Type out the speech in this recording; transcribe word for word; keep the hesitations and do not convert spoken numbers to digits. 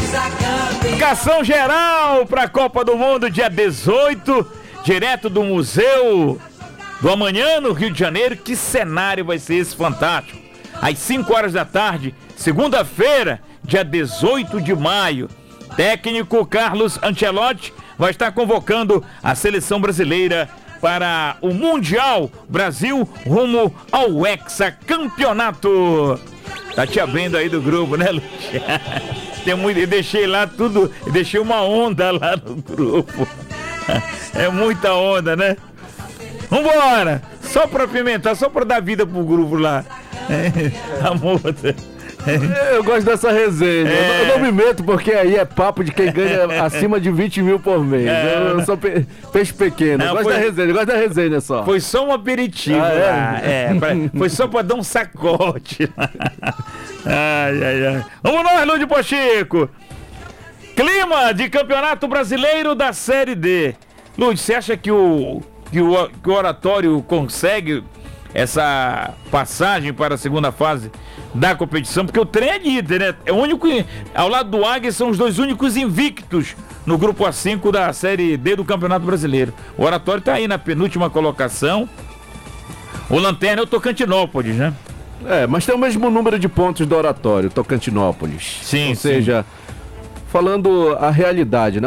Classificação geral para a Copa do Mundo, dia dezoito, direto do Museu do Amanhã, no Rio de Janeiro. Que cenário vai ser esse fantástico? Às cinco horas da tarde, segunda-feira, dia dezoito de maio. Técnico Carlos Ancelotti vai estar convocando a seleção brasileira para o Mundial. Brasil rumo ao hexacampeonato. Tá te vendo aí do grupo, né, Lúcia? Tem muito, eu deixei lá tudo, eu deixei uma onda lá no grupo. É muita onda, né? Vambora! Só pra pimentar, só pra dar vida pro grupo lá. É, a moça. Eu gosto dessa resenha. É. Eu não me meto porque aí é papo de quem ganha acima de vinte mil por mês. É. Eu sou pe peixe pequeno. Não, eu gosto foi... da resenha, eu gosto da resenha só. Foi só um aperitivo. Ah, lá. É? É, pra... Foi só pra dar um sacode. Ai, ai, ai. Vamos nós, Lúcio Pochico. Clima de Campeonato Brasileiro da Série D. Lúcio, você acha que o, que o, que o Oratório consegue essa passagem para a segunda fase da competição? Porque o trem é líder, né? É o único, ao lado do Águia, são os dois únicos invictos no grupo A cinco da Série D do Campeonato Brasileiro. O Oratório tá aí na penúltima colocação. O Lanterna é o Tocantinópolis, né? É, mas tem o mesmo número de pontos do Oratório, Tocantinópolis. Sim, Ou sim. seja, falando a realidade, né?